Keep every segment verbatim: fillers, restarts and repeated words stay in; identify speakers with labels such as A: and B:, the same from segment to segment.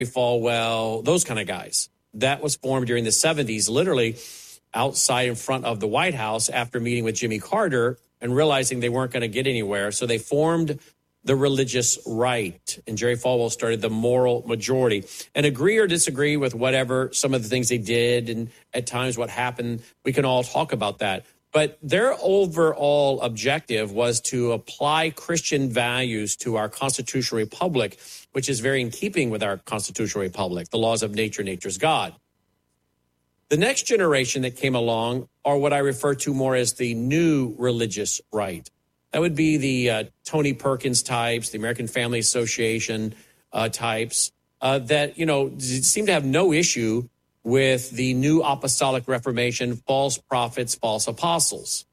A: Falwell, those kind of guys. That was formed during the seventies, literally outside in front of the White House after meeting with Jimmy Carter and realizing they weren't going to get anywhere. So they formed the religious right. And Jerry Falwell started the moral majority. And agree or disagree with whatever, some of the things they did and at times what happened, we can all talk about that. But their overall objective was to apply Christian values to our constitutional republic, which is very in keeping with our constitutional republic, the laws of nature, nature's God. The next generation that came along are what I refer to more as the new religious right. That would be the uh, Tony Perkins types, the American Family Association uh, types uh, that, you know, seem to have no issue with the new apostolic reformation, false prophets, false apostles.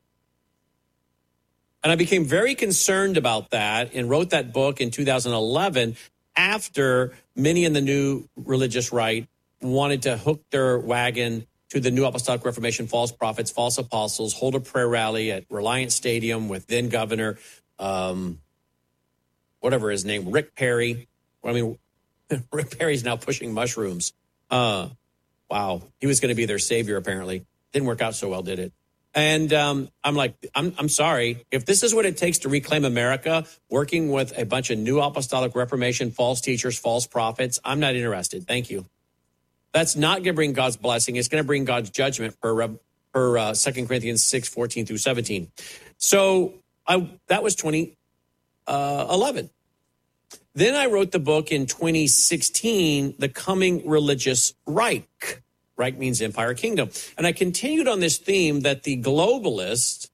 A: And I became very concerned about that and wrote that book in two thousand eleven after many in the new religious right wanted to hook their wagon to the new apostolic reformation, false prophets, false apostles, hold a prayer rally at Reliant Stadium with then Governor, um, whatever his name, Rick Perry. I mean, Rick Perry's now pushing mushrooms. Uh, wow. He was going to be their savior, apparently. Didn't work out so well, did it? And um, I'm like, I'm, I'm sorry. If this is what it takes to reclaim America, working with a bunch of new apostolic reformation, false teachers, false prophets, I'm not interested. Thank you. That's not going to bring God's blessing. It's going to bring God's judgment per, per uh, Second Corinthians six, fourteen through seventeen. So I, that was twenty eleven. Then I wrote the book in twenty sixteen, The Coming Religious Reich. Reich means empire, kingdom. And I continued on this theme that the globalists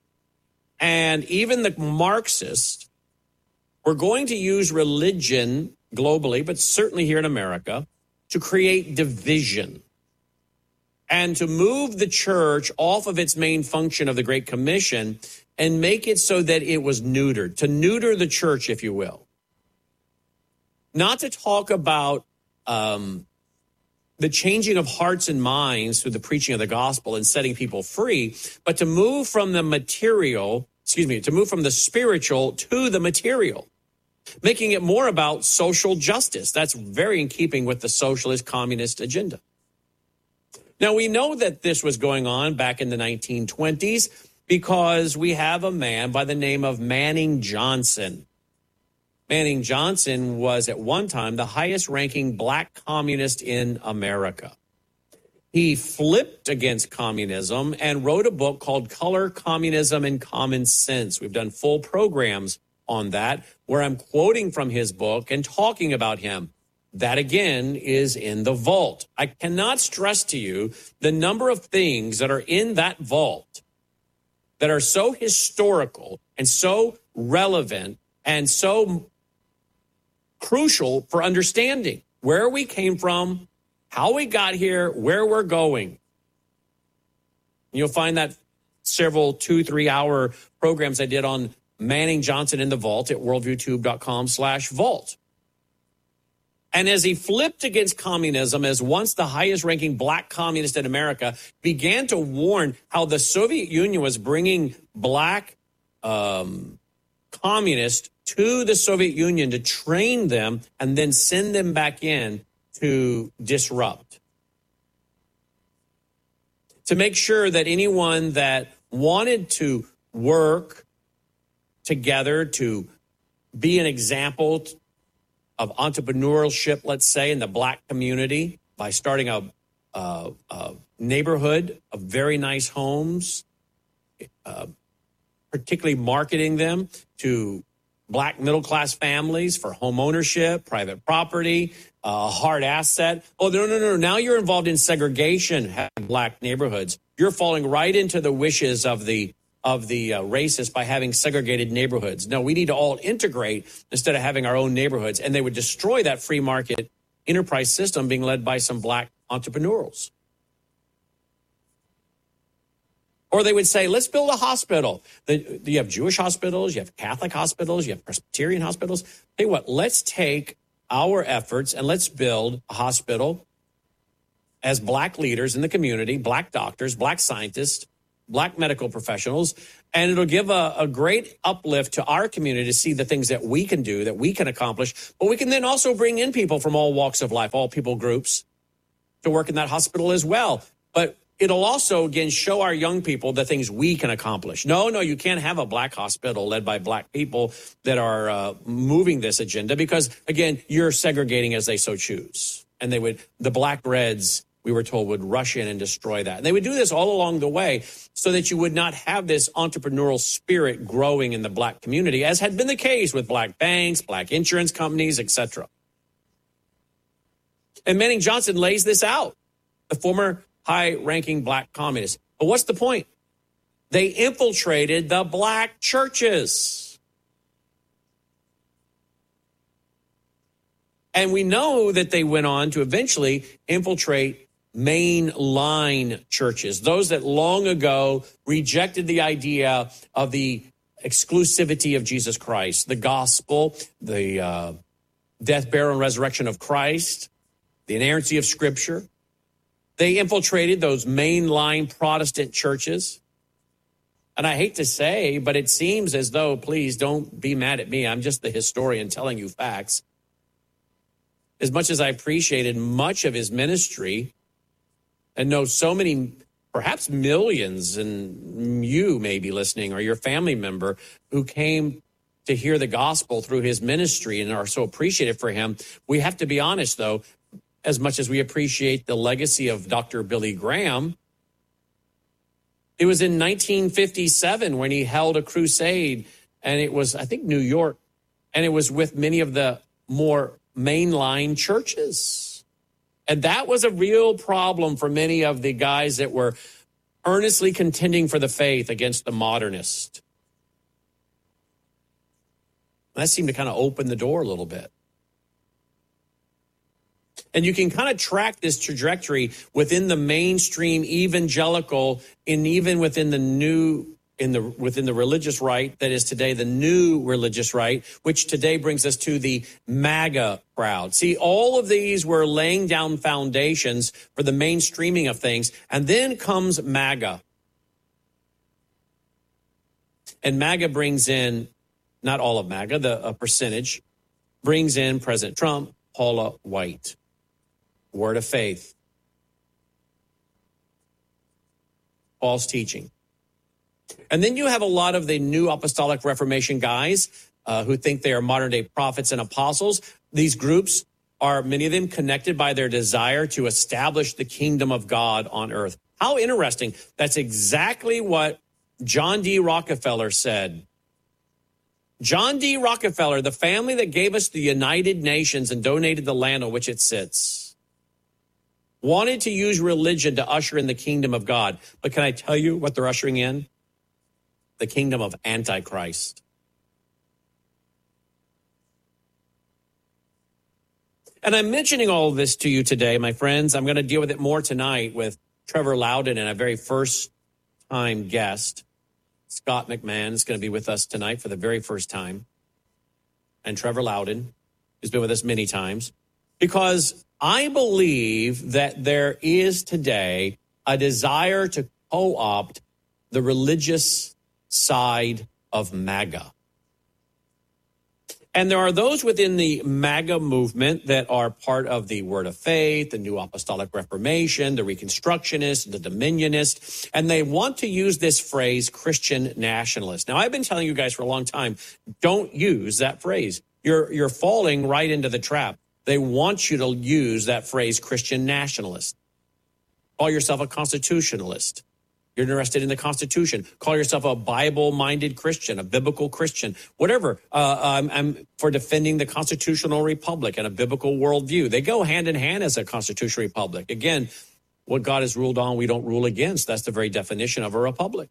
A: and even the Marxists were going to use religion globally, but certainly here in America, to create division and to move the church off of its main function of the Great Commission and make it so that it was neutered, to neuter the church, if you will. Not to talk about um, the changing of hearts and minds through the preaching of the gospel and setting people free, but to move from the material, excuse me, to move from the spiritual to the material, making it more about social justice. That's very in keeping with the socialist communist agenda. Now, we know that this was going on back in the nineteen twenties because we have a man by the name of Manning Johnson. Manning Johnson was at one time the highest ranking black communist in America. He flipped against communism and wrote a book called Color, Communism, and Common Sense. We've done full programs on that, where I'm quoting from his book and talking about him. That, again, is in the vault. I cannot stress to you the number of things that are in that vault that are so historical and so relevant and so crucial for understanding where we came from, how we got here, where we're going. You'll find that several two, three-hour programs I did on Manning Johnson in the vault at worldviewtube.com slash vault. And as he flipped against communism as once the highest ranking black communist in America, began to warn how the Soviet Union was bringing black um, communists to the Soviet Union to train them and then send them back in to disrupt. To make sure that anyone that wanted to work together to be an example of entrepreneurship, let's say, in the black community by starting a, a, a neighborhood of very nice homes, uh, particularly marketing them to black middle-class families for home ownership, private property, a uh, hard asset. Oh, no, no, no. Now you're involved in segregation in black neighborhoods. You're falling right into the wishes of the of the uh, racists by having segregated neighborhoods. No, we need to all integrate instead of having our own neighborhoods. And they would destroy that free market enterprise system being led by some black entrepreneurs. Or they would say, let's build a hospital. The, you have Jewish hospitals, you have Catholic hospitals, you have Presbyterian hospitals. Tell you what, let's take our efforts and let's build a hospital as black leaders in the community, black doctors, black scientists, black medical professionals, and it'll give a, a great uplift to our community to see the things that we can do, that we can accomplish. But we can then also bring in people from all walks of life, all people groups, to work in that hospital as well. But it'll also, again, show our young people the things we can accomplish. No, no, you can't have a black hospital led by black people that are uh, moving this agenda because, again, you're segregating as they so choose. And they would, the black Reds, we were told, would rush in and destroy that. And they would do this all along the way so that you would not have this entrepreneurial spirit growing in the black community, as had been the case with black banks, black insurance companies, et cetera. And Manning Johnson lays this out, the former high-ranking black communist. But what's the point? They infiltrated the black churches. And we know that they went on to eventually infiltrate mainline churches, those that long ago rejected the idea of the exclusivity of Jesus Christ, the gospel, the uh, death, burial, and resurrection of Christ, the inerrancy of Scripture. They infiltrated those mainline Protestant churches. And I hate to say, but it seems as though, please don't be mad at me, I'm just the historian telling you facts. As much as I appreciated much of his ministry and know so many, perhaps millions, and you may be listening or your family member who came to hear the gospel through his ministry and are so appreciative for him, we have to be honest, though, as much as we appreciate the legacy of Doctor Billy Graham, it was in nineteen fifty-seven when he held a crusade, and it was, I think, New York, and it was with many of the more mainline churches. And that was a real problem for many of the guys that were earnestly contending for the faith against the modernist. That seemed to kind of open the door a little bit. And you can kind of track this trajectory within the mainstream evangelical and even within the new, in the within the religious right that is today the new religious right, which today brings us to the MAGA crowd. See, all of these were laying down foundations for the mainstreaming of things. And then comes MAGA. And MAGA brings in, not all of MAGA, the a percentage, brings in President Trump, Paula White. Word of faith. False teaching. And then you have a lot of the new apostolic Reformation guys uh, who think they are modern day prophets and apostles. These groups are, many of them, connected by their desire to establish the kingdom of God on earth. How interesting. That's exactly what John D. Rockefeller said. John D. Rockefeller, the family that gave us the United Nations and donated the land on which it sits, wanted to use religion to usher in the kingdom of God. But can I tell you what they're ushering in? The kingdom of Antichrist. And I'm mentioning all of this to you today, my friends. I'm going to deal with it more tonight with Trevor Loudon and a very first-time guest. Scott McMahon is going to be with us tonight for the very first time. And Trevor Loudon, who's been with us many times. Because I believe that there is today a desire to co-opt the religious side of MAGA. And there are those within the MAGA movement that are part of the Word of Faith, the New Apostolic Reformation, the Reconstructionists, the Dominionists, and they want to use this phrase, Christian nationalist. Now, I've been telling you guys for a long time, don't use that phrase. You're, you're falling right into the trap. They want you to use that phrase, Christian nationalist. Call yourself a constitutionalist. You're interested in the Constitution. Call yourself a Bible-minded Christian, a biblical Christian, whatever. Uh, I'm, I'm for defending the constitutional republic and a biblical worldview. They go hand in hand as a constitutional republic. Again, what God has ruled on, we don't rule against. That's the very definition of a republic.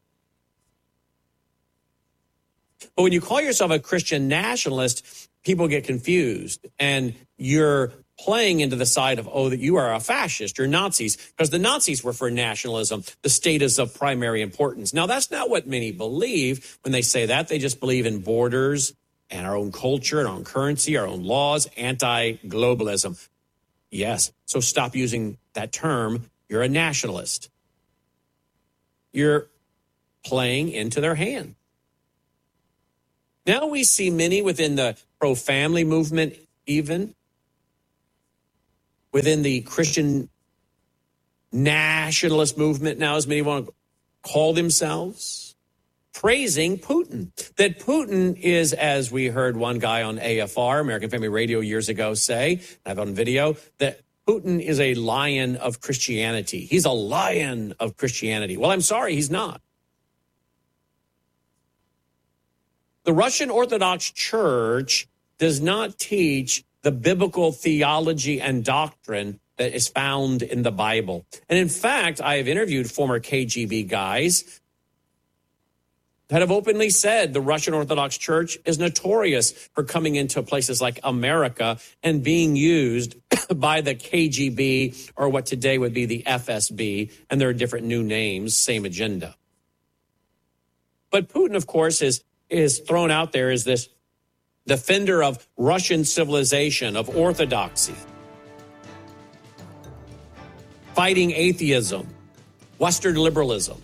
A: But when you call yourself a Christian nationalist, people get confused, and you're playing into the side of, oh, that you are a fascist, you're Nazis, because the Nazis were for nationalism. The state is of primary importance. Now, that's not what many believe when they say that. They just believe in borders and our own culture, and our own currency, our own laws, anti-globalism. Yes, so stop using that term. You're a nationalist. You're playing into their hand. Now we see many within the pro-family movement, even within the Christian nationalist movement now, as many want to call themselves, praising Putin. That Putin is, as we heard one guy on A F R, American Family Radio, years ago say, I have on video, that Putin is a lion of Christianity. He's a lion of Christianity. Well, I'm sorry, he's not. The Russian Orthodox Church does not teach the biblical theology and doctrine that is found in the Bible. And in fact, I have interviewed former K G B guys that have openly said the Russian Orthodox Church is notorious for coming into places like America and being used by the K G B, or what today would be the F S B, and there are different new names, same agenda. But Putin, of course, is is thrown out there as this defender of Russian civilization, of orthodoxy, fighting atheism, Western liberalism.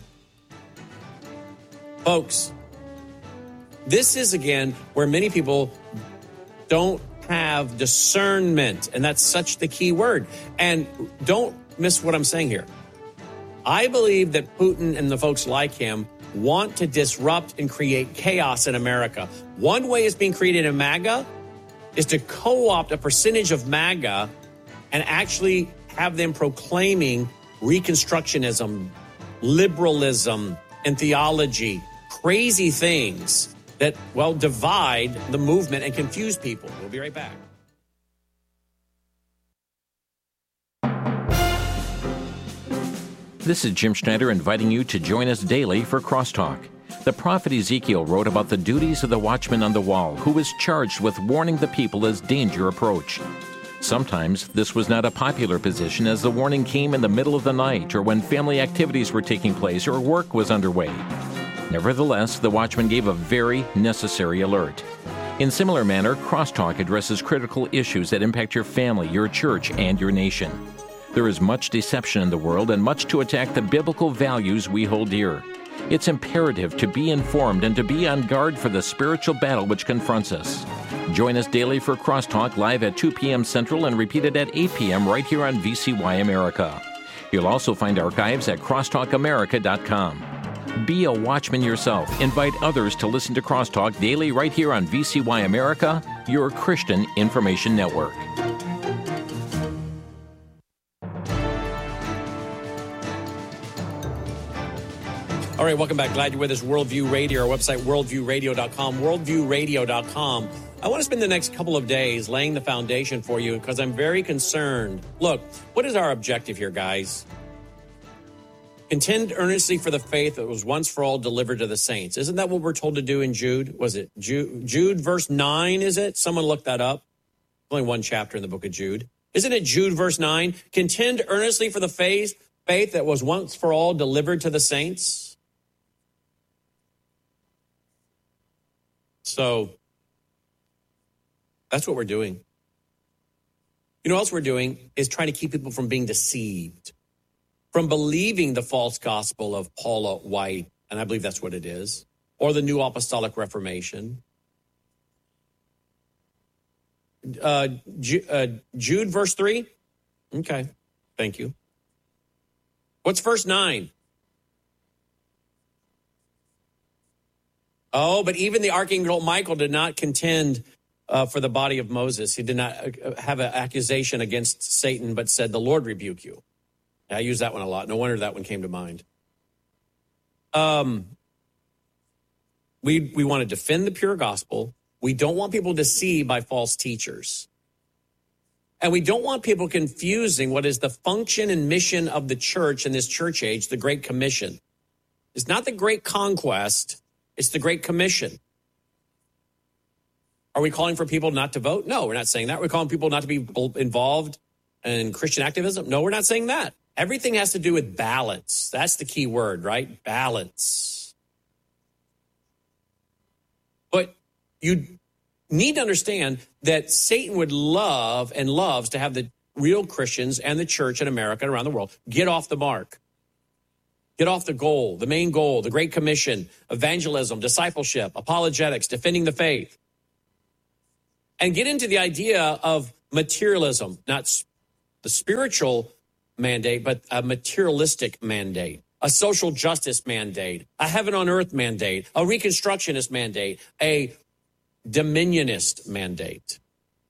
A: Folks, this is, again, where many people don't have discernment, and that's such the key word. And don't miss what I'm saying here. I believe that Putin and the folks like him want to disrupt and create chaos in America. One way it's being created in MAGA is to co-opt a percentage of MAGA and actually have them proclaiming Reconstructionism, liberalism, and theology, crazy things that, well, divide the movement and confuse people. We'll be right back.
B: This is Jim Schneider inviting you to join us daily for Crosstalk. The prophet Ezekiel wrote about the duties of the watchman on the wall, who was charged with warning the people as danger approached. Sometimes this was not a popular position, as the warning came in the middle of the night or when family activities were taking place or work was underway. Nevertheless, the watchman gave a very necessary alert. In similar manner, Crosstalk addresses critical issues that impact your family, your church, and your nation. There is much deception in the world and much to attack the biblical values we hold dear. It's imperative to be informed and to be on guard for the spiritual battle which confronts us. Join us daily for Crosstalk, live at two p.m. Central and repeated at eight p.m. right here on V C Y America. You'll also find archives at crosstalk america dot com. Be a watchman yourself. Invite others to listen to Crosstalk daily right here on V C Y America, your Christian information network.
A: All right, welcome back. Glad you're with us. Worldview Radio, our website, worldview radio dot com, worldview radio dot com. I want to spend the next couple of days laying the foundation for you because I'm very concerned. Look, what is our objective here, guys? Contend earnestly for the faith that was once for all delivered to the saints. Isn't that what we're told to do in Jude? Was it Jude, Jude verse nine, is it? Someone look that up. Only one chapter in the book of Jude. Isn't it Jude verse nine? Contend earnestly for the faith, faith that was once for all delivered to the saints. So that's what we're doing. You know what else we're doing is trying to keep people from being deceived, from believing the false gospel of Paula White, and I believe that's what it is, or the New Apostolic Reformation. Uh, Ju- uh, Jude verse three? Okay, thank you. What's verse nine? Oh, but even the Archangel Michael did not contend uh, for the body of Moses. He did not have an accusation against Satan, but said, the Lord rebuke you. I use that one a lot. No wonder that one came to mind. Um, we we want to defend the pure gospel. We don't want people deceived by false teachers. And we don't want people confusing what is the function and mission of the church in this church age, the Great Commission. It's not the Great Conquest. It's the Great Commission. Are we calling for people not to vote? No, we're not saying that. We're calling people not to be involved in Christian activism? No, we're not saying that. Everything has to do with balance. That's the key word, right? Balance. But you need to understand that Satan would love and loves to have the real Christians and the church in America and around the world get off the mark. Get off the goal, the main goal, the Great Commission, evangelism, discipleship, apologetics, defending the faith. And get into the idea of materialism, not the spiritual mandate, but a materialistic mandate, a social justice mandate, a heaven on earth mandate, a reconstructionist mandate, a dominionist mandate.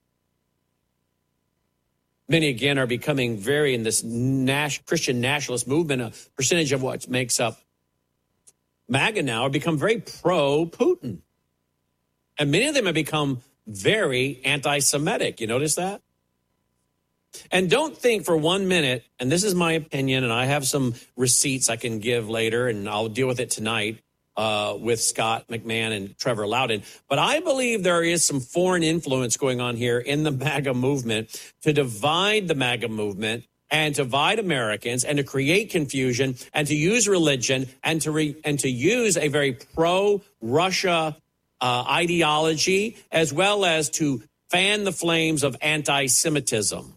A: Many, again, are becoming very in this Nash, Christian nationalist movement. A percentage of what makes up MAGA now are become very pro-Putin. And many of them have become very anti-Semitic. You notice that? And don't think for one minute, and this is my opinion, and I have some receipts I can give later, and I'll deal with it tonight uh, with Scott McMahon and Trevor Loudon. But I believe there is some foreign influence going on here in the MAGA movement to divide the MAGA movement and to divide Americans and to create confusion and to use religion and to re- and to use a very pro-Russia uh, ideology, as well as to fan the flames of anti-Semitism.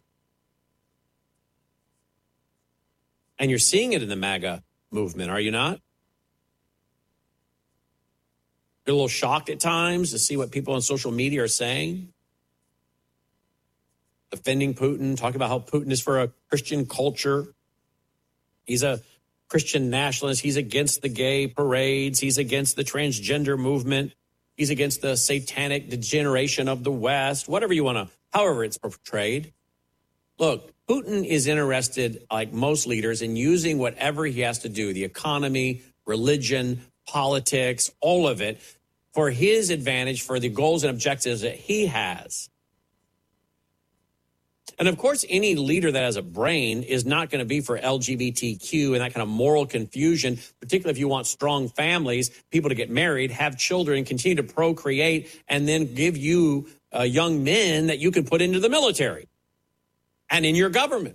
A: And you're seeing it in the MAGA movement, are you not? You're a little shocked at times to see what people on social media are saying. Defending Putin, talking about how Putin is for a Christian culture. He's a Christian nationalist. He's against the gay parades. He's against the transgender movement. He's against the satanic degeneration of the West, whatever you want to, however it's portrayed. Look, Putin is interested, like most leaders, in using whatever he has to do, the economy, religion, politics, all of it, for his advantage, for the goals and objectives that he has. And of course, any leader that has a brain is not going to be for L G B T Q and that kind of moral confusion, particularly if you want strong families, people to get married, have children, continue to procreate, and then give you uh, young men that you can put into the military and in your government.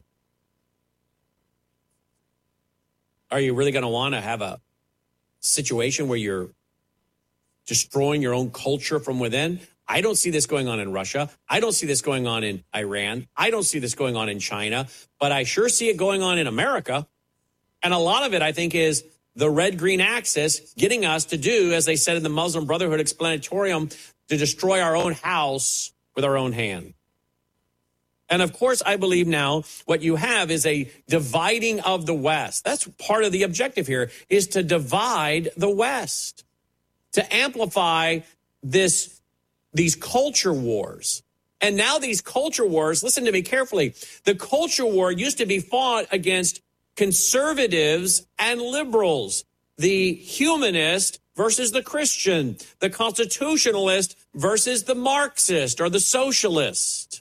A: Are you really going to want to have a situation where you're destroying your own culture from within? I don't see this going on in Russia. I don't see this going on in Iran. I don't see this going on in China, but I sure see it going on in America. And a lot of it, I think, is the red-green axis getting us to do, as they said in the Muslim Brotherhood Explanatorium, to destroy our own house with our own hand. And of course, I believe now what you have is a dividing of the West. That's part of the objective here, is to divide the West, to amplify this these culture wars. And now these culture wars, listen to me carefully, the culture war used to be fought against conservatives and liberals, the humanist versus the Christian, the constitutionalist versus the Marxist or the socialist.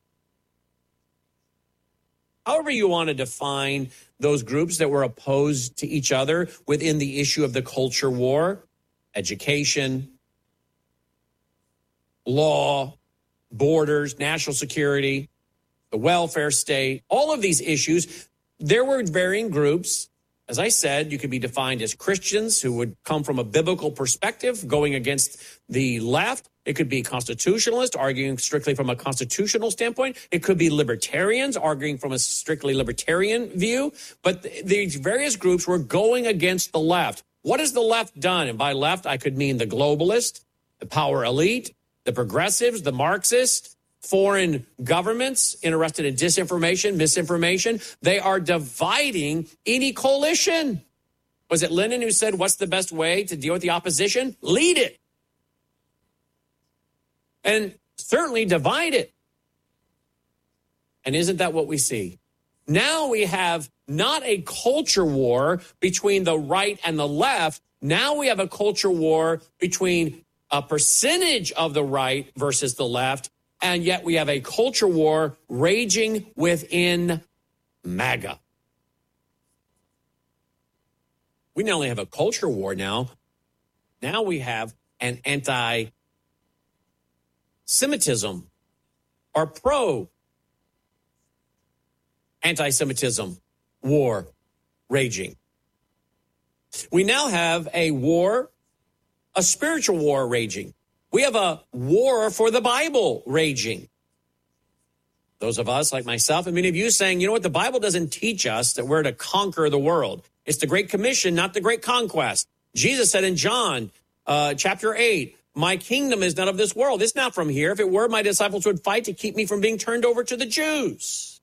A: However you want to define those groups that were opposed to each other within the issue of the culture war, education, law, borders, national security, the welfare state, all of these issues, there were varying groups. As I said, you could be defined as Christians who would come from a biblical perspective going against the left. It could be constitutionalists arguing strictly from a constitutional standpoint. It could be libertarians arguing from a strictly libertarian view. But th- these various groups were going against the left. What has the left done? And by left, I could mean the globalist, the power elite, the progressives, the Marxists, foreign governments interested in disinformation, misinformation. They are dividing any coalition. Was it Lenin who said, what's the best way to deal with the opposition? Lead it. And certainly divide it. And isn't that what we see? Now we have not a culture war between the right and the left. Now we have a culture war between a percentage of the right versus the left, and yet we have a culture war raging within MAGA. We not only have a culture war now, now we have an anti-Semitism or pro-anti-Semitism war raging. We now have a war, a spiritual war raging. We have a war for the Bible raging. Those of us like myself and many of you saying, you know what, the Bible doesn't teach us that we're to conquer the world. It's the Great Commission, not the Great Conquest. Jesus said in John uh, chapter eight, my kingdom is not of this world. It's not from here. If it were, my disciples would fight to keep me from being turned over to the Jews.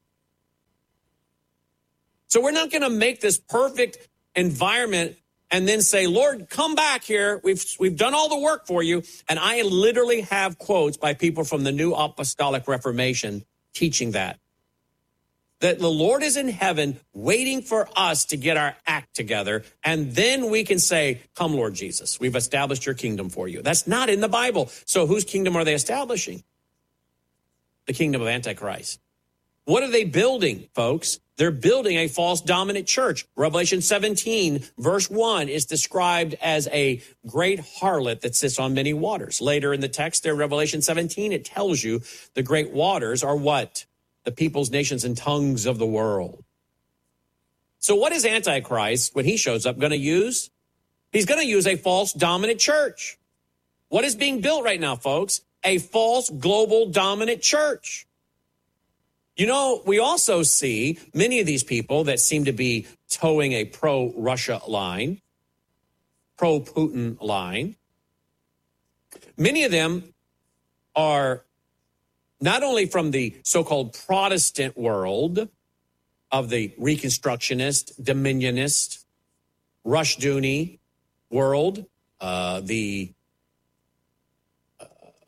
A: So we're not going to make this perfect environment and then say, Lord, come back here. We've we've done all the work for you. And I literally have quotes by people from the New Apostolic Reformation teaching that. That the Lord is in heaven waiting for us to get our act together. And then we can say, come, Lord Jesus, we've established your kingdom for you. That's not in the Bible. So whose kingdom are they establishing? The kingdom of Antichrist. What are they building, folks? They're building a false dominant church. Revelation seventeen, verse one, is described as a great harlot that sits on many waters. Later in the text there, Revelation seventeen, it tells you the great waters are what? The peoples, nations, and tongues of the world. So what is Antichrist, when he shows up, going to use? He's going to use a false dominant church. What is being built right now, folks? A false global dominant church. You know, we also see many of these people that seem to be towing a pro-Russia line, pro-Putin line. Many of them are not only from the so-called Protestant world of the Reconstructionist, Dominionist, Rushdoony world, uh, the uh,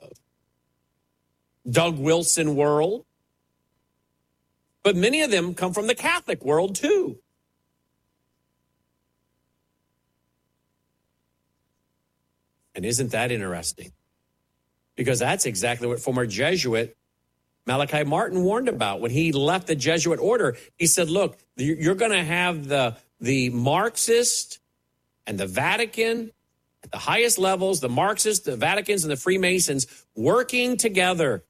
A: Doug Wilson world, but many of them come from the Catholic world too. And isn't that interesting? Because that's exactly what former Jesuit Malachi Martin warned about when he left the Jesuit order. He said, look, you're going to have the, the Marxist and the Vatican at the highest levels, the Marxists, the Vaticans, and the Freemasons working together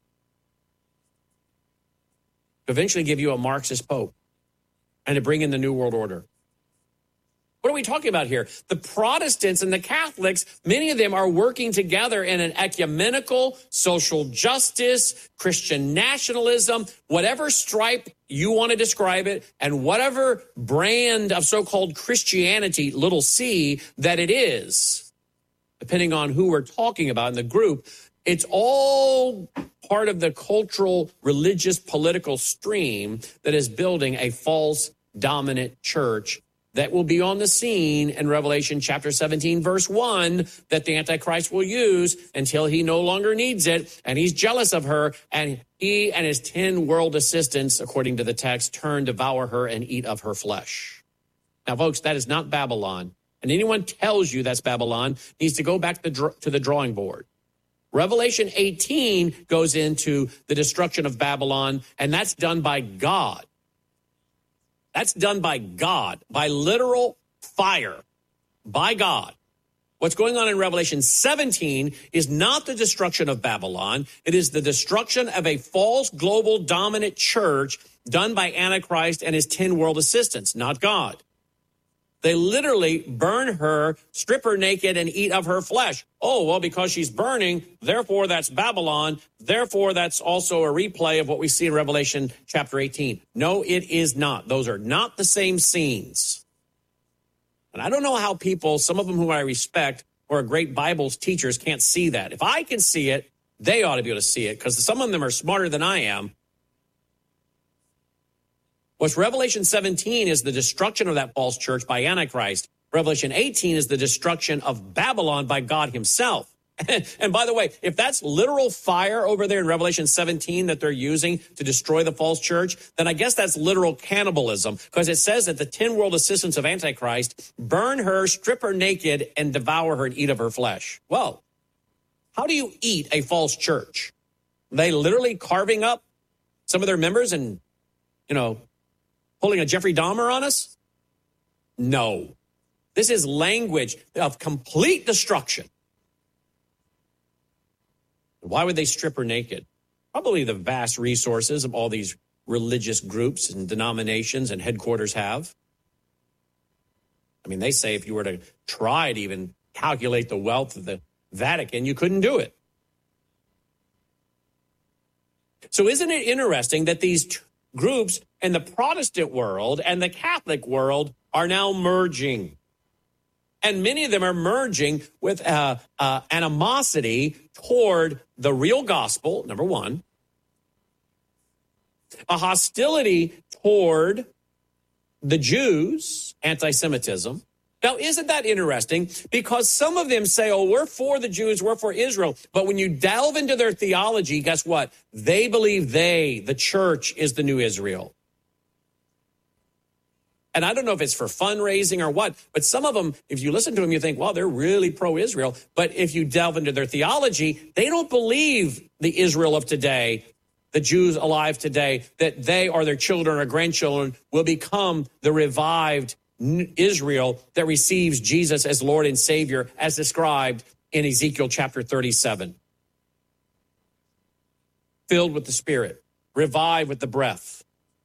A: to eventually give you a Marxist pope and to bring in the New World Order. What are we talking about here? The Protestants and the Catholics, many of them are working together in an ecumenical, social justice, Christian nationalism, whatever stripe you want to describe it, and whatever brand of so-called Christianity, little c, that it is, depending on who we're talking about in the group. It's all part of the cultural, religious, political stream that is building a false dominant church that will be on the scene in Revelation chapter seventeen, verse one, that the Antichrist will use until he no longer needs it, and he's jealous of her, and he and his ten world assistants, according to the text, turn, devour her, and eat of her flesh. Now, folks, that is not Babylon, and anyone tells you that's Babylon needs to go back to the, to the drawing board. Revelation eighteen goes into the destruction of Babylon, and that's done by God. That's done by God, by literal fire, by God. What's going on in Revelation seventeen is not the destruction of Babylon. It is the destruction of a false global dominant church done by Antichrist and his ten world assistants, not God. They literally burn her, strip her naked, and eat of her flesh. Oh, well, because she's burning, therefore that's Babylon. Therefore, that's also a replay of what we see in Revelation chapter eighteen. No, it is not. Those are not the same scenes. And I don't know how people, some of them whom I respect, or are great Bible teachers, can't see that. If I can see it, they ought to be able to see it, because some of them are smarter than I am. What's Revelation seventeen is the destruction of that false church by Antichrist. Revelation eighteen is the destruction of Babylon by God himself. And, and by the way, if that's literal fire over there in Revelation seventeen that they're using to destroy the false church, then I guess that's literal cannibalism, because it says that the ten world assistants of Antichrist burn her, strip her naked, and devour her and eat of her flesh. Well, how do you eat a false church? Are they literally carving up some of their members and, you know, pulling a Jeffrey Dahmer on us? No. This is language of complete destruction. Why would they strip her naked? Probably the vast resources of all these religious groups and denominations and headquarters have. I mean, they say if you were to try to even calculate the wealth of the Vatican, you couldn't do it. So isn't it interesting that these groups in the Protestant world and the Catholic world are now merging. And many of them are merging with uh, uh, animosity toward the real gospel, number one, a hostility toward the Jews, anti-Semitism. Now, isn't that interesting? Because some of them say, oh, we're for the Jews, we're for Israel. But when you delve into their theology, guess what? They believe they, the church, is the new Israel. And I don't know if it's for fundraising or what, but some of them, if you listen to them, you think, well, they're really pro-Israel. But if you delve into their theology, they don't believe the Israel of today, the Jews alive today, that they or their children or grandchildren will become the revived Israel that receives Jesus as Lord and Savior, as described in Ezekiel chapter thirty-seven. Filled with the Spirit, revived with the breath.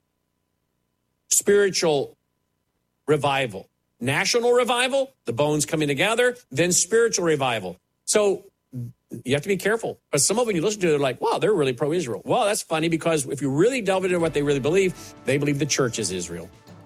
A: Spiritual revival. National revival, the bones coming together, then spiritual revival. So you have to be careful. But some of them you listen to, they're like, wow, they're really pro-Israel. Well, that's funny because if you really delve into what they really believe, they believe the church is Israel.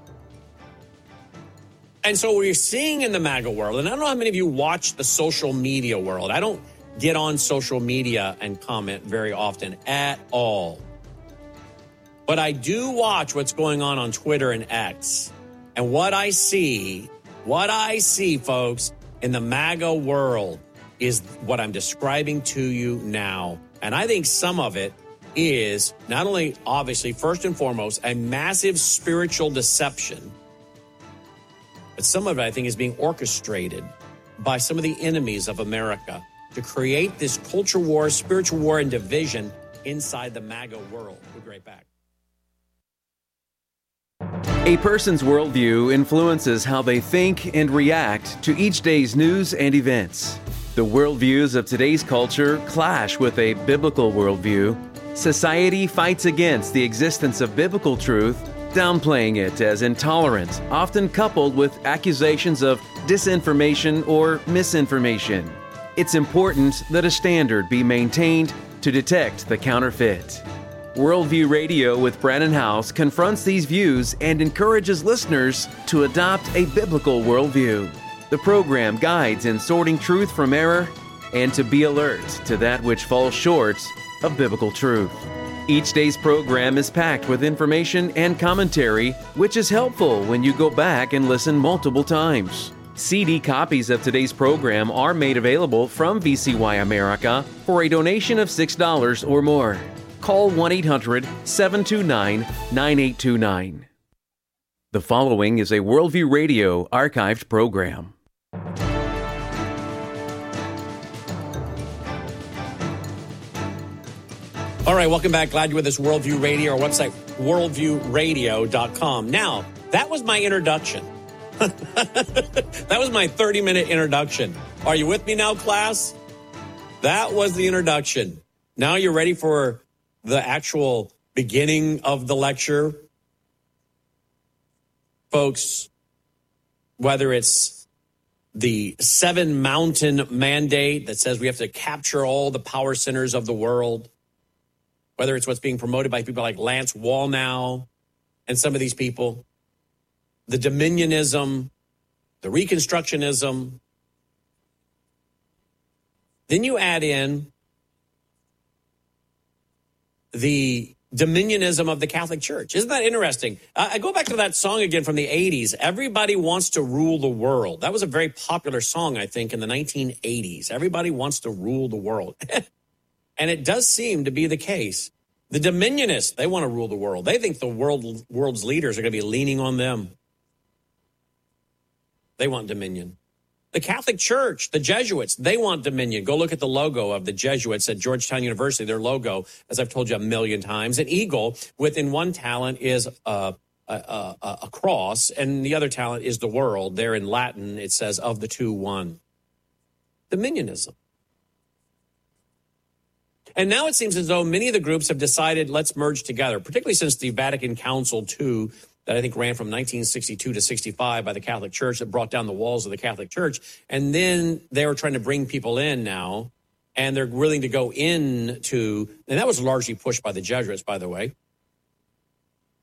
A: And so we're seeing in the MAGA world, and I don't know how many of you watch the social media world. I don't get on social media and comment very often at all. But I do watch what's going on on Twitter and X. And what I see, what I see, folks, in the MAGA world is what I'm describing to you now. And I think some of it is not only, obviously, first and foremost, a massive spiritual deception, but some of it, I think, is being orchestrated by some of the enemies of America to create this culture war, spiritual war, and division inside the MAGA world. We'll be right back.
C: A person's worldview influences how they think and react to each day's news and events. The worldviews of today's culture clash with a biblical worldview. Society fights against the existence of biblical truth, downplaying it as intolerant, often coupled with accusations of disinformation or misinformation. It's important that a standard be maintained to detect the counterfeit. Worldview Radio with Brannon Howse confronts these views and encourages listeners to adopt a biblical worldview. The program guides in sorting truth from error and to be alert to that which falls short of biblical truth. Each day's program is packed with information and commentary, which is helpful when you go back and listen multiple times. C D copies of today's program are made available from V C Y America for a donation of six dollars or more. Call one eight hundred seven two nine nine eight two nine. The following is a Worldview Radio archived program.
A: All right, welcome back. Glad you're with us, Worldview Radio, our website, worldview radio dot com. Now, that was my introduction. That was my thirty-minute introduction. Are you with me now, class? That was the introduction. Now you're ready for the actual beginning of the lecture. Folks, whether it's the seven mountain mandate that says we have to capture all the power centers of the world, whether it's what's being promoted by people like Lance Wallnau and some of these people, the dominionism, the reconstructionism. Then you add in the dominionism of the Catholic Church. Isn't that interesting? Uh, I go back to that song again from the eighties. Everybody Wants to Rule the World. That was a very popular song, I think, in the nineteen eighties. Everybody wants to rule the world. And it does seem to be the case. The dominionists, they want to rule the world. They think the world world's leaders are going to be leaning on them. They want dominion. The Catholic Church, the Jesuits, they want dominion. Go look at the logo of the Jesuits at Georgetown University. Their logo, as I've told you a million times, an eagle within one talent is a, a, a, a cross, and the other talent is the world. There in Latin, it says, of the two, one. Dominionism. And now it seems as though many of the groups have decided, let's merge together, particularly since the Vatican Council two, that I think ran from nineteen sixty-two to sixty-five by the Catholic Church, that brought down the walls of the Catholic Church. And then they were trying to bring people in now, and they're willing to go into, and that was largely pushed by the Jesuits, by the way.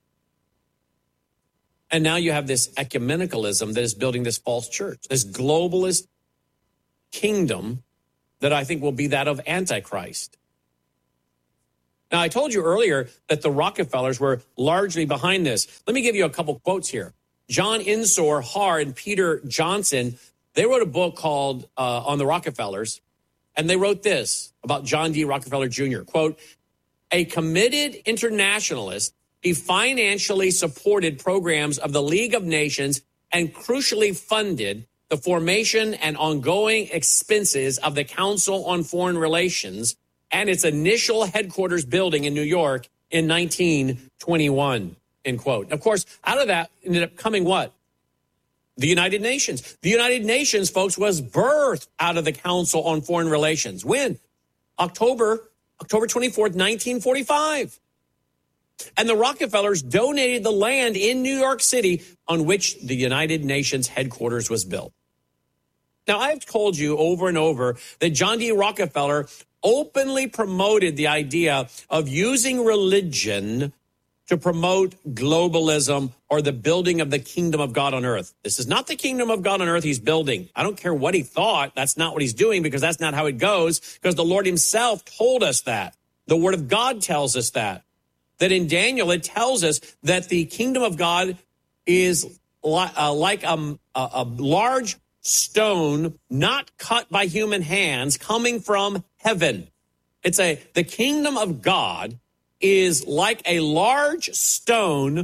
A: And now you have this ecumenicalism that is building this false church, this globalist kingdom that I think will be that of Antichrist. Now, I told you earlier that the Rockefellers were largely behind this. Let me give you a couple quotes here. John Insor, Haar, and Peter Johnson, they wrote a book called uh, On the Rockefellers, and they wrote this about John D. Rockefeller Junior Quote, a committed internationalist, he financially supported programs of the League of Nations and crucially funded the formation and ongoing expenses of the Council on Foreign Relations and its initial headquarters building in New York in nineteen twenty-one, end quote. Of course, out of that ended up coming what? The United Nations. The United Nations, folks, was birthed out of the Council on Foreign Relations. When? October, October twenty-fourth, nineteen forty-five. And the Rockefellers donated the land in New York City on which the United Nations headquarters was built. Now, I've told you over and over that John D. Rockefeller openly promoted the idea of using religion to promote globalism or the building of the kingdom of God on earth. This is not the kingdom of God on earth he's building. I don't care what he thought. That's not what he's doing, because that's not how it goes, because the Lord himself told us that. The word of God tells us that. That in Daniel, it tells us that the kingdom of God is li- uh, like a, a, a large stone not cut by human hands coming from heaven. It's a, the kingdom of God is like a large stone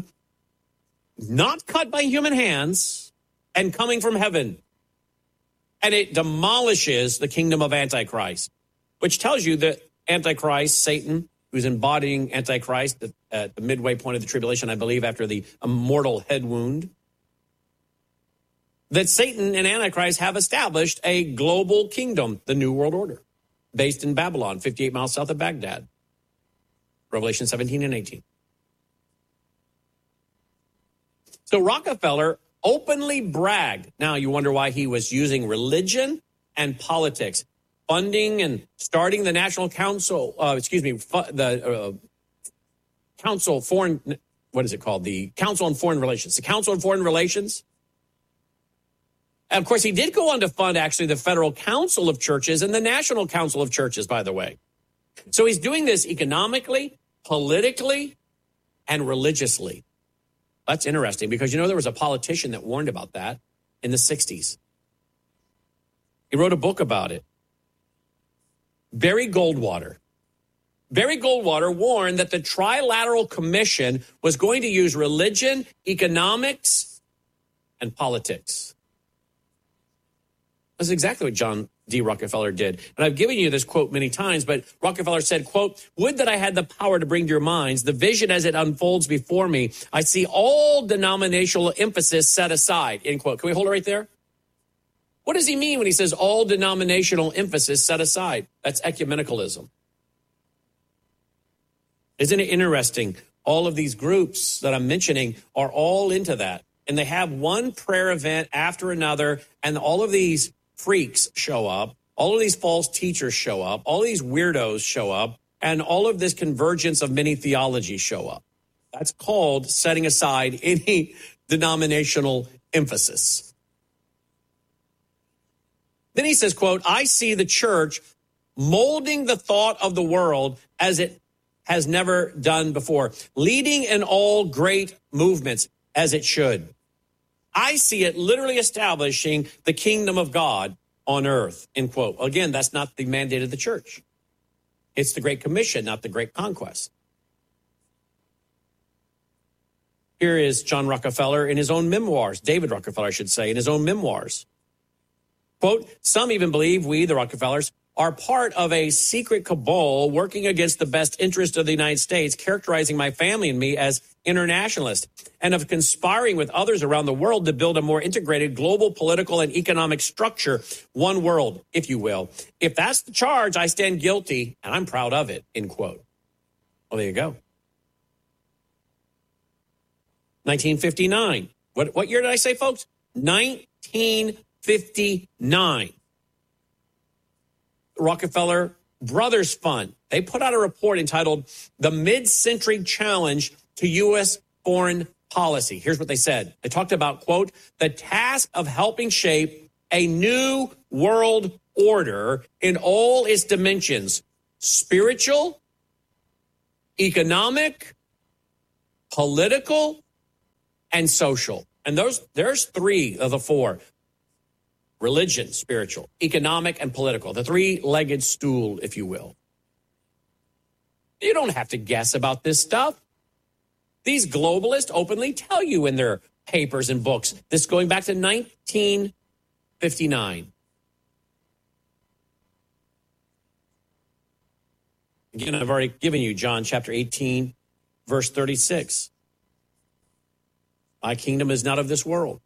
A: not cut by human hands and coming from heaven. And it demolishes the kingdom of Antichrist, which tells you that Antichrist, Satan, who's embodying Antichrist at, at the midway point of the tribulation, I believe, after the immortal head wound, that Satan and Antichrist have established a global kingdom, the New World Order, based in Babylon, fifty-eight miles south of Baghdad. Revelation seventeen and eighteen. So Rockefeller openly bragged. Now you wonder why he was using religion and politics, funding and starting the National Council, uh, excuse me, fu- the uh, Council Foreign, what is it called? The Council on Foreign Relations. The Council on Foreign Relations. And of course, he did go on to fund actually the Federal Council of Churches and the National Council of Churches, by the way. So he's doing this economically, politically, and religiously. That's interesting, because, you know, there was a politician that warned about that in the sixties. He wrote a book about it. Barry Goldwater. Barry Goldwater warned that the Trilateral Commission was going to use religion, economics, and politics. That's exactly what John D. Rockefeller did. And I've given you this quote many times, but Rockefeller said, quote, would that I had the power to bring to your minds the vision as it unfolds before me. I see all denominational emphasis set aside, end quote. Can we hold it right there? What does he mean when he says all denominational emphasis set aside? That's ecumenicalism. Isn't it interesting? All of these groups that I'm mentioning are all into that. And they have one prayer event after another, and all of these freaks show up. All of these false teachers show up. All of these weirdos show up. And all of this convergence of many theologies show up. That's called setting aside any denominational emphasis. Then he says, quote, I see the church molding the thought of the world as it has never done before, leading in all great movements as it should. I see it literally establishing the kingdom of God on earth, end quote. Again, that's not the mandate of the church. It's the Great Commission, not the Great Conquest. Here is John Rockefeller in his own memoirs, David Rockefeller, I should say, in his own memoirs. Quote, some even believe we, the Rockefellers, are part of a secret cabal working against the best interest of the United States, characterizing my family and me as internationalists, and of conspiring with others around the world to build a more integrated global political and economic structure, one world, if you will. If that's the charge, I stand guilty, and I'm proud of it, end quote. Well, there you go. nineteen fifty-nine. What, what year did I say, folks? nineteen fifty-nine. Rockefeller Brothers Fund. They put out a report entitled The Mid-Century Challenge to U S Foreign policy. Here's what they said. They talked about, quote, the task of helping shape a new world order in all its dimensions, spiritual, economic, political, and social. And those there's three of the four. Religion, spiritual, economic, and political. The three-legged stool, if you will. You don't have to guess about this stuff. These globalists openly tell you in their papers and books. This going back to nineteen fifty-nine. Again, I've already given you John chapter eighteen, verse thirty-six. My kingdom is not of this world.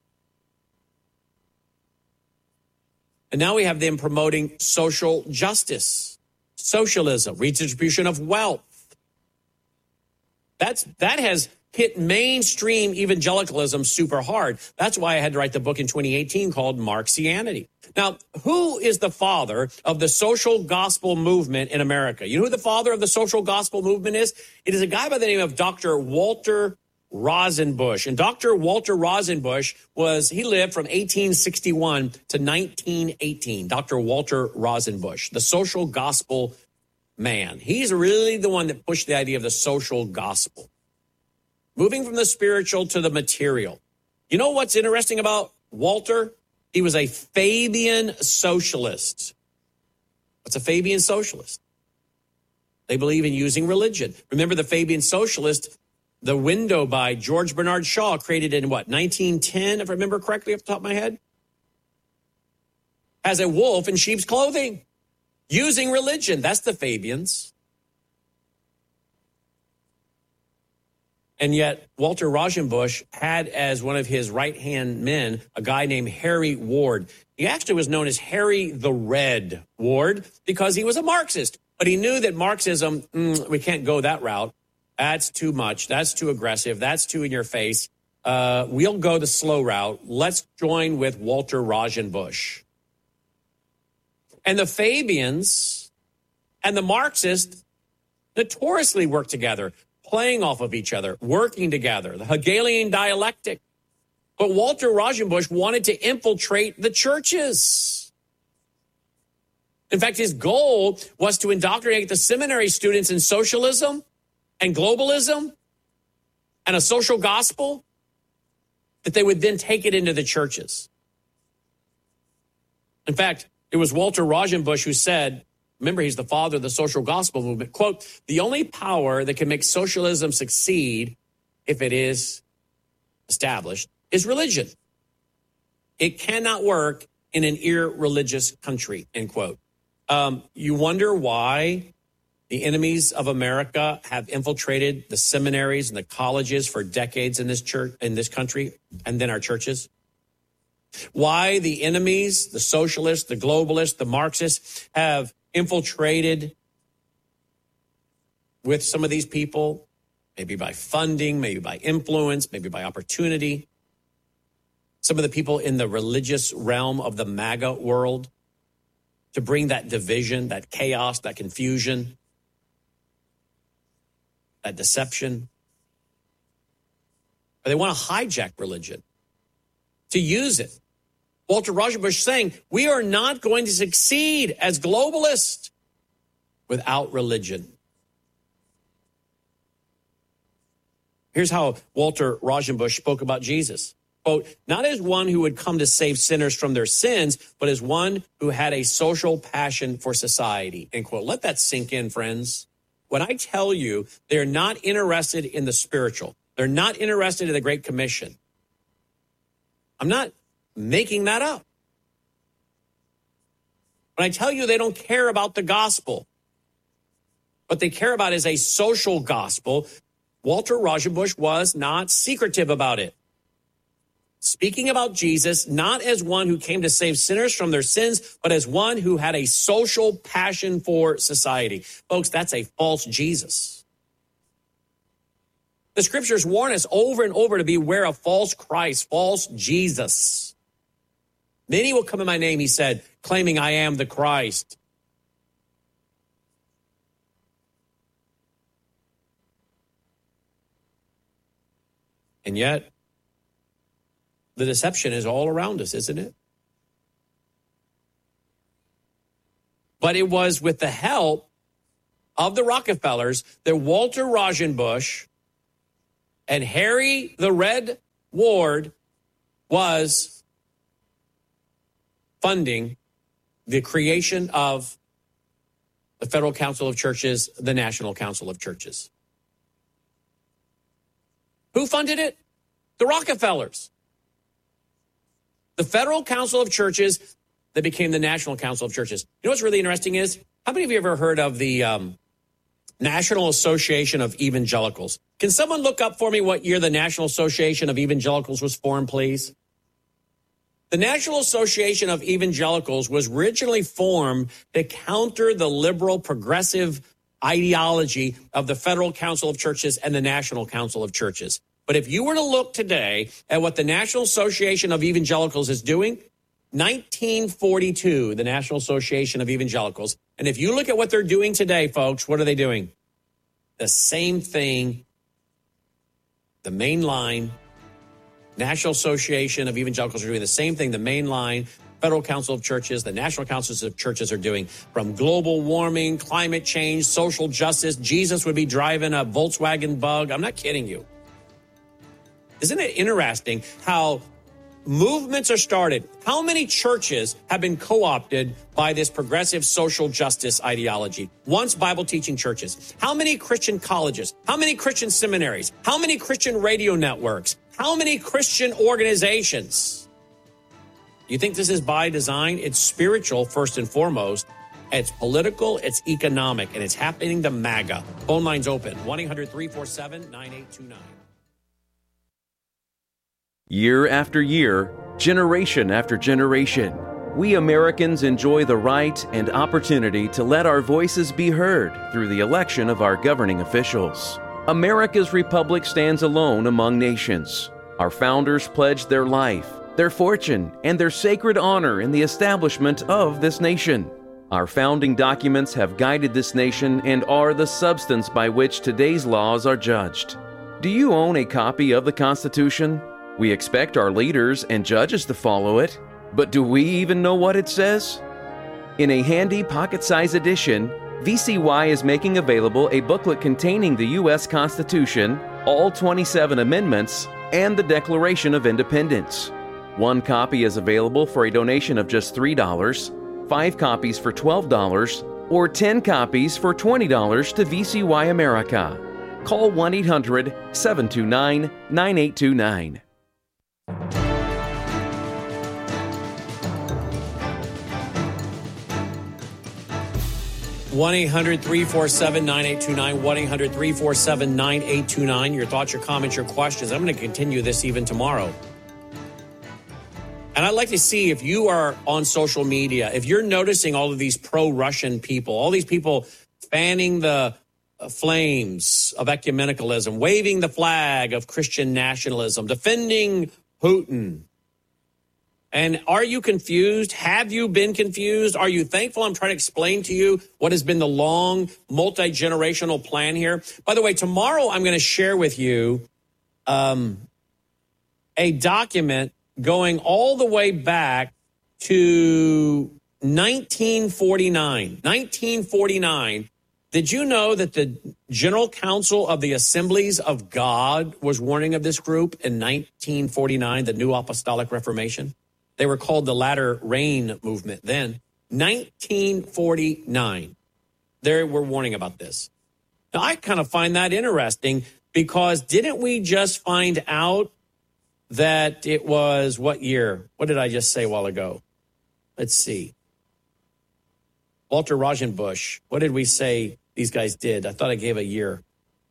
A: And now we have them promoting social justice, socialism, redistribution of wealth. That's that has hit mainstream evangelicalism super hard. That's why I had to write the book in twenty eighteen called Marxianity. Now, who is the father of the social gospel movement in America? You know who the father of the social gospel movement is? It is a guy by the name of Doctor Walter Rosenbusch. And Doctor Walter Rosenbusch was, he lived from eighteen sixty-one to nineteen eighteen. Doctor Walter Rosenbusch, the social gospel man. He's really the one that pushed the idea of the social gospel. Moving from the spiritual to the material. You know what's interesting about Walter? He was a Fabian socialist. What's a Fabian socialist? They believe in using religion. Remember the Fabian socialist, The Window by George Bernard Shaw, created in what, nineteen ten, if I remember correctly off the top of my head? Has a wolf in sheep's clothing. Using religion. That's the Fabians. And yet, Walter Rosenbusch had as one of his right-hand men a guy named Harry Ward. He actually was known as Harry the Red Ward because he was a Marxist. But he knew that Marxism, mm, we can't go that route. That's too much. That's too aggressive. That's too in your face. Uh, we'll go the slow route. Let's join with Walter Rosenbusch. And the Fabians and the Marxists notoriously work together, playing off of each other, working together, the Hegelian dialectic. But Walter Rosenbusch wanted to infiltrate the churches. In fact, his goal was to indoctrinate the seminary students in socialism and globalism and a social gospel, that they would then take it into the churches. In fact, it was Walter Rosenbusch who said, remember, he's the father of the social gospel movement, quote, the only power that can make socialism succeed, if it is established, is religion. It cannot work in an irreligious country, end quote. Um, you wonder why the enemies of America have infiltrated the seminaries and the colleges for decades in this church, in this country, and then our churches? Why the enemies, the socialists, the globalists, the Marxists have infiltrated with some of these people, maybe by funding, maybe by influence, maybe by opportunity. Some of the people in the religious realm of the MAGA world, to bring that division, that chaos, that confusion, that deception. Or they want to hijack religion, to use it. Walter Rosenbusch saying, we are not going to succeed as globalists without religion. Here's how Walter Rosenbusch spoke about Jesus. Quote, not as one who would come to save sinners from their sins, but as one who had a social passion for society, end quote. Let that sink in, friends. When I tell you they're not interested in the spiritual, they're not interested in the Great Commission, I'm not making that up. When I tell you they don't care about the gospel, what they care about is a social gospel, Walter Rosenbusch was not secretive about it. Speaking about Jesus, not as one who came to save sinners from their sins, but as one who had a social passion for society. Folks, that's a false Jesus. The scriptures warn us over and over to beware of false Christ, false Jesus. Many will come in my name, he said, claiming I am the Christ. And yet, the deception is all around us, isn't it? But it was with the help of the Rockefellers that Walter Rauschenbusch and Harry the Red Ward was funding the creation of the Federal Council of Churches, the National Council of Churches. Who funded it? The Rockefellers. The Federal Council of Churches that became the National Council of Churches. You know what's really interesting is, how many of you ever heard of the um, National Association of Evangelicals? Can someone look up for me what year the National Association of Evangelicals was formed, please? The National Association of Evangelicals was originally formed to counter the liberal progressive ideology of the Federal Council of Churches and the National Council of Churches. But if you were to look today at what the National Association of Evangelicals is doing, nineteen forty-two, the National Association of Evangelicals. And if you look at what they're doing today, folks, what are they doing? The same thing. The mainline National Association of Evangelicals are doing the same thing the mainline Federal Council of Churches, the National Councils of Churches are doing. From global warming, climate change, social justice, Jesus would be driving a Volkswagen Bug. I'm not kidding you. Isn't it interesting how movements are started? How many churches have been co-opted by this progressive social justice ideology? Once Bible teaching churches. How many Christian colleges? How many Christian seminaries? How many Christian radio networks? How many Christian organizations? You think this is by design? It's spiritual first and foremost. It's political, it's economic, and it's happening to MAGA. Phone lines open, one eight hundred three four seven nine eight two nine.
C: Year after year, generation after generation, we Americans enjoy the right and opportunity to let our voices be heard through the election of our governing officials. America's republic stands alone among nations. Our founders pledged their life, their fortune, and their sacred honor in the establishment of this nation. Our founding documents have guided this nation and are the substance by which today's laws are judged. Do you own a copy of the Constitution? We expect our leaders and judges to follow it, but do we even know what it says? In a handy pocket-sized edition, V C Y is making available a booklet containing the U S Constitution, all twenty-seven amendments, and the Declaration of Independence. One copy is available for a donation of just three dollars, five copies for twelve dollars, or ten copies for twenty dollars to V C Y America. Call one eight hundred seven two nine nine eight two nine.
A: one eight hundred three four seven nine eight two nine, one eight hundred three four seven nine eight two nine. Your thoughts, your comments, your questions. I'm going to continue this even tomorrow. And I'd like to see if you are on social media, if you're noticing all of these pro-Russian people, all these people fanning the flames of ecumenicalism, waving the flag of Christian nationalism, defending Putin. And are you confused? Have you been confused? Are you thankful? I'm trying to explain to you what has been the long, multi-generational plan here. By the way, tomorrow I'm going to share with you um, a document going all the way back to nineteen forty-nine. nineteen forty-nine. Did you know that the General Council of the Assemblies of God was warning of this group in nineteen forty-nine, the New Apostolic Reformation? They were called the Latter Rain Movement then. nineteen forty-nine. They were warning about this. Now, I kind of find that interesting because didn't we just find out that it was what year? What did I just say a while ago? Let's see. Walter Rauschenbusch. What did we say these guys did? I thought I gave a year.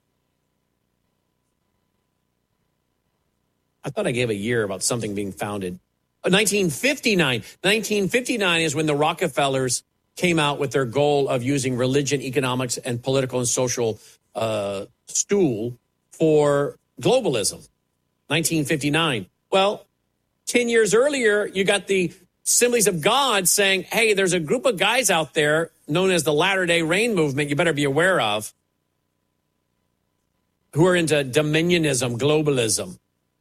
A: I thought I gave a year about something being founded. nineteen fifty-nine. nineteen fifty-nine is when the Rockefellers came out with their goal of using religion, economics, and political and social uh, stool for globalism. nineteen fifty-nine. Well, ten years earlier, you got the Assemblies of God saying, hey, there's a group of guys out there known as the Latter-day Rain Movement you better be aware of, who are into dominionism, globalism.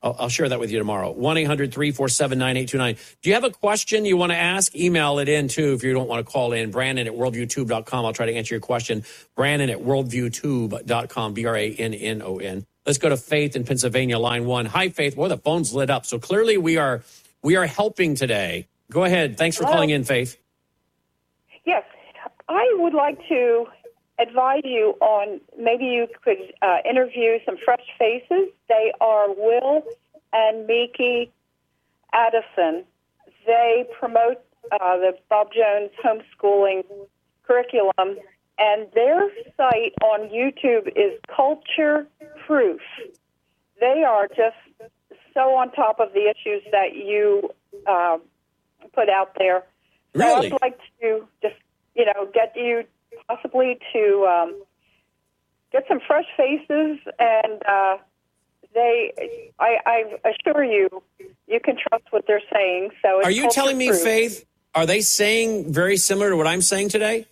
A: I'll, I'll share that with you tomorrow. one eight hundred three four seven nine eight two nine. Do you have a question you want to ask? Email it in, too, if you don't want to call in. Brandon at worldview tube dot com. I'll try to answer your question. Brandon at worldview tube dot com, B R A N N O N. Let's go to Faith in Pennsylvania, line one. Hi, Faith. Well, the phone's lit up. So clearly we are we are helping today. Go ahead. Thanks for
D: Hello.
A: calling in, Faith.
D: Yes, I would like to advise you on maybe you could uh, interview some fresh faces. They are Will and Miki Addison. They promote uh, the Bob Jones homeschooling curriculum, and their site on YouTube is Culture Proof. They are just so on top of the issues that you uh, put out there. So
A: Really?
D: I'd like to just, you know, get you possibly to um, get some fresh faces, and uh, they, I, I assure you, you can trust what they're saying. So it's
A: Are you
D: Culture
A: telling me,
D: Proof.
A: Faith, are they saying very similar to what I'm saying today?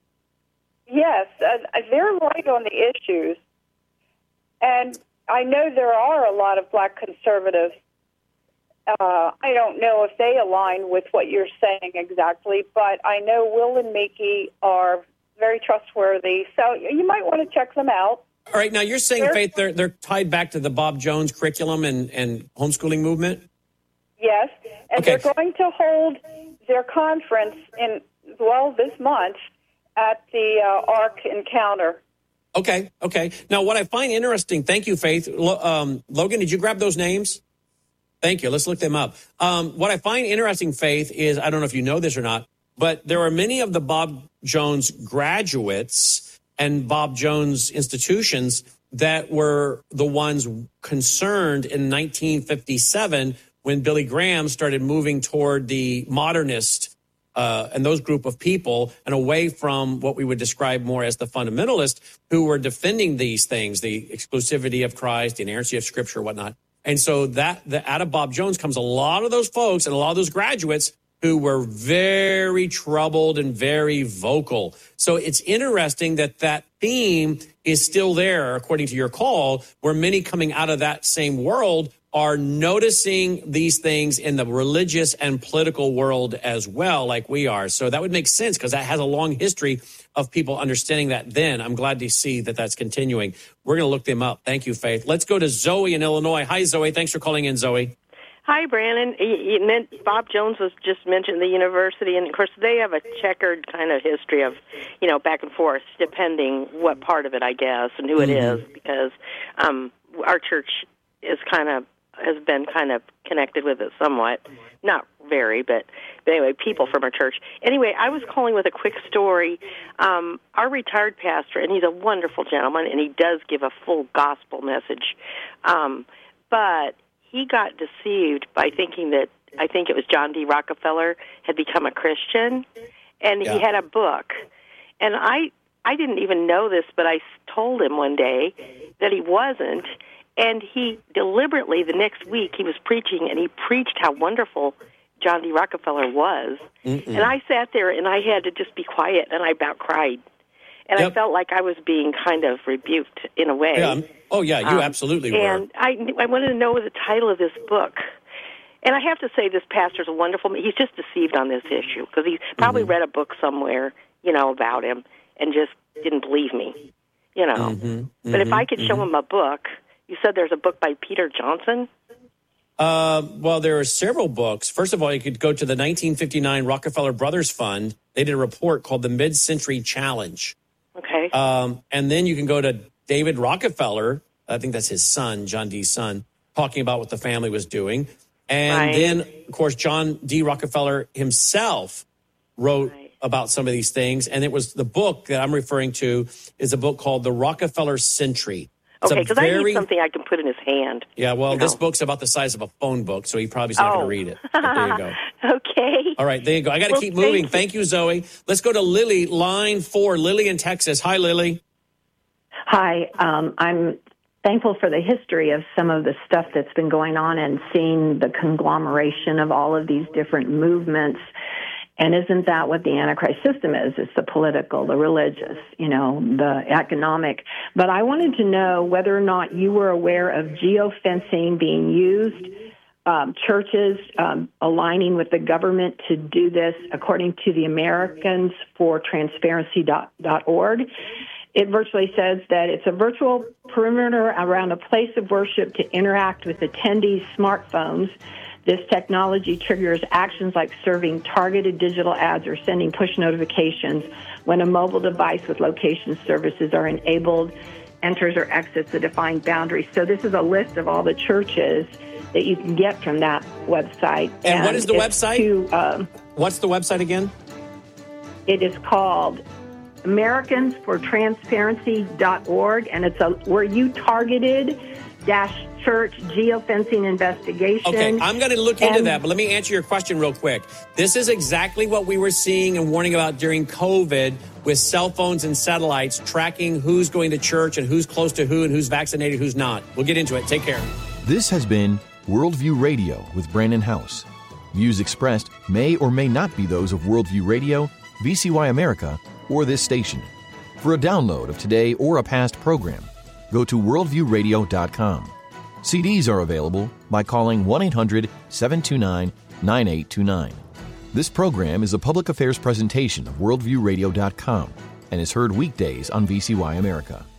D: Yes, uh, they're right on the issues. And I know there are a lot of black conservatives. Uh, I don't know if they align with what you're saying exactly, but I know Will and Miki are very trustworthy. So you might want to check them out.
A: All right. Now, you're saying,
D: They're-
A: Faith, they're, they're tied back to the Bob Jones curriculum and, and homeschooling movement?
D: Yes, and
A: Okay.
D: they're going to hold their conference in, well, this month at the uh, Ark Encounter.
A: Okay. Okay. Now, what I find interesting, thank you, Faith. Lo, um, Logan, did you grab those names? Thank you. Let's look them up. Um, what I find interesting, Faith, is I don't know if you know this or not, but there are many of the Bob Jones graduates and Bob Jones institutions that were the ones concerned in nineteen fifty-seven when Billy Graham started moving toward the modernist uh, and those group of people and away from what we would describe more as the fundamentalists who were defending these things, the exclusivity of Christ, the inerrancy of Scripture, whatnot. And so that the, out of Bob Jones comes a lot of those folks and a lot of those graduates who were very troubled and very vocal. So it's interesting that that theme is still there, according to your call, where many coming out of that same world are noticing these things in the religious and political world as well, like we are. So that would make sense because that has a long history of people understanding that then. I'm glad to see that that's continuing. We're going to look them up. Thank you, Faith. Let's go to Zoe in Illinois. Hi, Zoe. Thanks for calling in, Zoe.
E: Hi, Brandon. You meant Bob Jones was just mentioned the university, and of course they have a checkered kind of history of, you know, back and forth, depending what part of it, I guess, and who it
A: Mm-hmm.
E: is, because um, our church is kind of has been kind of connected with it somewhat, not very, but, but anyway, people from our church. Anyway, I was calling with a quick story. Um, our retired pastor, and he's a wonderful gentleman, and he does give a full gospel message, um, but he got deceived by thinking that, I think it was John D. Rockefeller had become a Christian, and
A: Yeah.
E: he had a book. And I I didn't even know this, but I told him one day that he wasn't, and he deliberately, the next week, he was preaching, and he preached how wonderful John D. Rockefeller was.
A: Mm-mm.
E: And I sat there, and I had to just be quiet, and I about cried. And
A: Yep.
E: I felt like I was being kind of rebuked in a way.
A: Yeah. Oh, yeah, you
E: Um,
A: absolutely were.
E: And I, I wanted to know the title of this book. And I have to say, this pastor's a wonderful man. He's just deceived on this issue because he probably
A: Mm-hmm.
E: read a book somewhere, you know, about him and just didn't believe me, you know.
A: Mm-hmm.
E: But if I could
A: Mm-hmm.
E: show him a book, you said there's a book by Peter Johnson?
A: Uh, well, there are several books. First of all, you could go to the nineteen fifty-nine Rockefeller Brothers Fund. They did a report called the Mid-Century Challenge.
E: Okay.
A: Um, and then you can go to David Rockefeller. I think that's his son, John D's son, talking about what the family was doing. And
E: Right.
A: then, of course, John D. Rockefeller himself wrote
E: Right.
A: about some of these things. And it was the book that I'm referring to is a book called The Rockefeller Century. It's
E: okay,
A: a
E: because I
A: very-
E: need something I can put in his hand.
A: Yeah, well,
E: you
A: this
E: know.
A: book's about the size of a phone book, so he probably's not going
E: Oh.
A: to read it. But there you go.
E: Okay.
A: All right, there you go. I got to
E: Well,
A: keep
E: thank
A: moving.
E: you.
A: Thank you, Zoe. Let's go to Lily, line four. Lily in Texas. Hi, Lily.
F: Hi, um, I'm thankful for the history of some of the stuff that's been going on and seeing the conglomeration of all of these different movements. And isn't that what the Antichrist system is? It's the political, the religious, you know, the economic. But I wanted to know whether or not you were aware of geofencing being used, um, churches um, aligning with the government to do this, according to the Americans for Transparency dot org. It virtually says that it's a virtual perimeter around a place of worship to interact with attendees' smartphones. This technology triggers actions like serving targeted digital ads or sending push notifications when a mobile device with location services are enabled, enters or exits the defined boundaries. So this is a list of all the churches that you can get from that website.
A: And, and what is the website?
F: To, um,
A: What's the website again?
F: It is called Americans for Transparency dot org, and it's a where you targeted dash church geofencing investigation.
A: Okay, I'm going to look into
F: and,
A: that, but let me answer your question real quick. This is exactly what we were seeing and warning about during COVID with cell phones and satellites tracking who's going to church and who's close to who and who's vaccinated, who's not. We'll get into it. Take care.
G: This has been Worldview Radio with Brandon House. Views expressed may or may not be those of Worldview Radio, V C Y America, or this station. For a download of today or a past program, go to worldview radio dot com. C Ds are available by calling one eight hundred seven two nine nine eight two nine. This program is a public affairs presentation of worldview radio dot com and is heard weekdays on V C Y America.